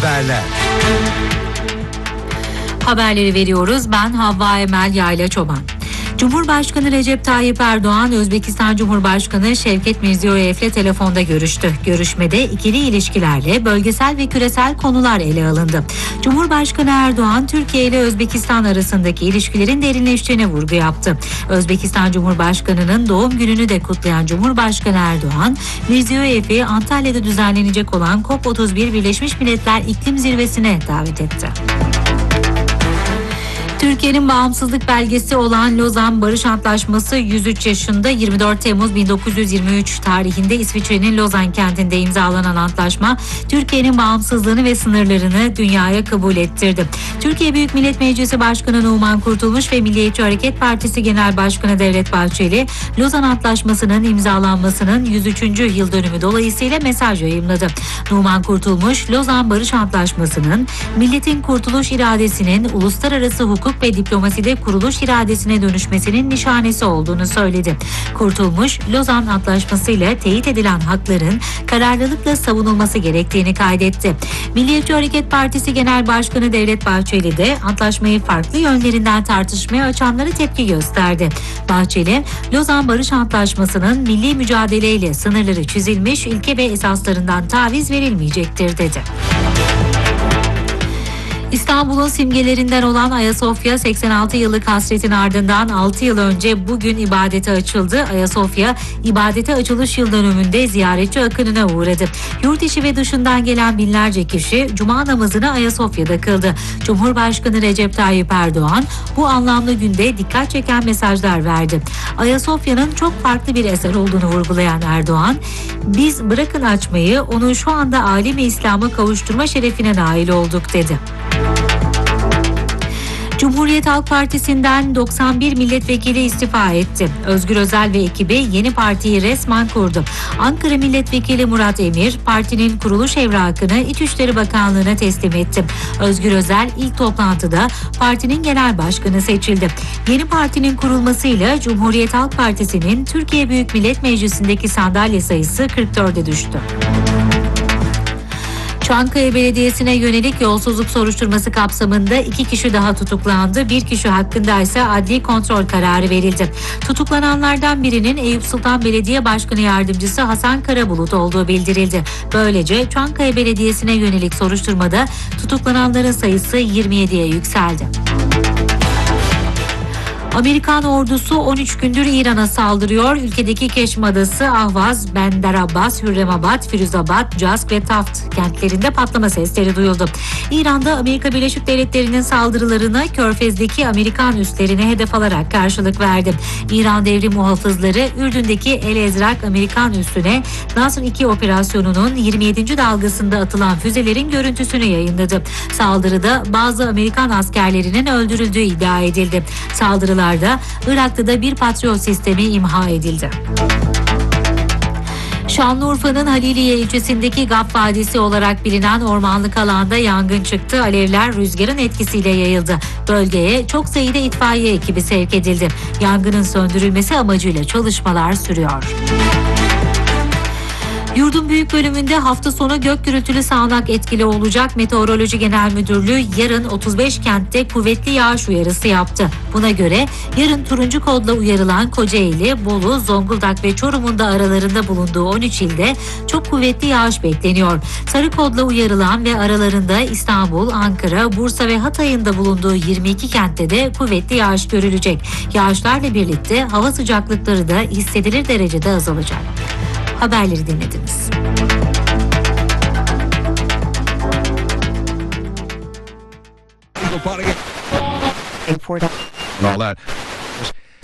haberler. Haberleri veriyoruz. Ben Havva Emel Yayla Çoban. Cumhurbaşkanı Recep Tayyip Erdoğan, Özbekistan Cumhurbaşkanı Şevket Mirziyoyev'le telefonda görüştü. Görüşmede ikili ilişkilerle bölgesel ve küresel konular ele alındı. Cumhurbaşkanı Erdoğan, Türkiye ile Özbekistan arasındaki ilişkilerin derinleştiğine vurgu yaptı. Özbekistan Cumhurbaşkanı'nın doğum gününü de kutlayan Cumhurbaşkanı Erdoğan, Mirziyoyev'i Antalya'da düzenlenecek olan COP31 Birleşmiş Milletler İklim Zirvesi'ne davet etti. Türkiye'nin bağımsızlık belgesi olan Lozan Barış Antlaşması 103 yaşında 24 Temmuz 1923 tarihinde İsviçre'nin Lozan kentinde imzalanan antlaşma Türkiye'nin bağımsızlığını ve sınırlarını dünyaya kabul ettirdi. Türkiye Büyük Millet Meclisi Başkanı Numan Kurtulmuş ve Milliyetçi Hareket Partisi Genel Başkanı Devlet Bahçeli, Lozan Antlaşması'nın imzalanmasının 103. yıl dönümü dolayısıyla mesaj yayımladı. Numan Kurtulmuş, Lozan Barış Antlaşması'nın milletin kurtuluş iradesinin uluslararası hukuk ve diplomaside kuruluş iradesine dönüşmesinin nişanesi olduğunu söyledi. Kurtulmuş, Lozan Antlaşması ile teyit edilen hakların kararlılıkla savunulması gerektiğini kaydetti. Milliyetçi Hareket Partisi Genel Başkanı Devlet Bahçeli de antlaşmayı farklı yönlerinden tartışmaya açanlara tepki gösterdi. Bahçeli, Lozan Barış Antlaşması'nın milli mücadeleyle sınırları çizilmiş ilke ve esaslarından taviz verilmeyecektir dedi. İstanbul'un simgelerinden olan Ayasofya 86 yıllık hasretin ardından 6 yıl önce bugün ibadete açıldı. Ayasofya ibadete açılış yıl dönümünde ziyaretçi akınına uğradı. Yurt içi ve dışından gelen binlerce kişi Cuma namazını Ayasofya'da kıldı. Cumhurbaşkanı Recep Tayyip Erdoğan bu anlamlı günde dikkat çeken mesajlar verdi. Ayasofya'nın çok farklı bir eser olduğunu vurgulayan Erdoğan, "Biz bırakın açmayı, onu şu anda alemi İslam'a kavuşturma şerefine nail olduk" dedi. Cumhuriyet Halk Partisi'nden 91 milletvekili istifa etti. Özgür Özel ve ekibi yeni partiyi resmen kurdu. Ankara Milletvekili Murat Emir, partinin kuruluş evrakını İçişleri Bakanlığı'na teslim etti. Özgür Özel ilk toplantıda partinin genel başkanı seçildi. Yeni partinin kurulmasıyla Cumhuriyet Halk Partisi'nin Türkiye Büyük Millet Meclisi'ndeki sandalye sayısı 44'e düştü. Çankaya Belediyesi'ne yönelik yolsuzluk soruşturması kapsamında 2 kişi daha tutuklandı. 1 kişi hakkında ise adli kontrol kararı verildi. Tutuklananlardan birinin Eyüp Sultan Belediye Başkanı Yardımcısı Hasan Karabulut olduğu bildirildi. Böylece Çankaya Belediyesi'ne yönelik soruşturmada tutuklananların sayısı 27'ye yükseldi. Amerikan ordusu 13 gündür İran'a saldırıyor. Ülkedeki Keşm Adası, Ahvaz, Bandar Abbas, Hürremabad, Firuzabad, Cask ve Taft kentlerinde patlama sesleri duyuldu. İran'da Amerika Birleşik Devletleri'nin saldırılarına Körfez'deki Amerikan üslerine hedef alarak karşılık verdi. İran Devrim Muhafızları Ürdün'deki El Ezrak Amerikan üssüne Nasr 2 operasyonunun 27. dalgasında atılan füzelerin görüntüsünü yayınladı. Saldırıda bazı Amerikan askerlerinin öldürüldüğü iddia edildi. Saldırılarda Irak'ta da bir Patriot sistemi imha edildi. Şanlıurfa'nın Haliliye ilçesindeki Gap Vadisi olarak bilinen ormanlık alanda yangın çıktı. Alevler rüzgarın etkisiyle yayıldı. Bölgeye çok sayıda itfaiye ekibi sevk edildi. Yangının söndürülmesi amacıyla çalışmalar sürüyor. Yurdun büyük bölümünde hafta sonu gök gürültülü sağanak etkili olacak. Meteoroloji Genel Müdürlüğü yarın 35 kentte kuvvetli yağış uyarısı yaptı. Buna göre yarın turuncu kodla uyarılan Kocaeli, Bolu, Zonguldak ve Çorum'un da aralarında bulunduğu 13 ilde çok kuvvetli yağış bekleniyor. Sarı kodla uyarılan ve aralarında İstanbul, Ankara, Bursa ve Hatay'ın da bulunduğu 22 kentte de kuvvetli yağış görülecek. Yağışlarla birlikte hava sıcaklıkları da hissedilir derecede azalacak. Haberleri dinlediniz.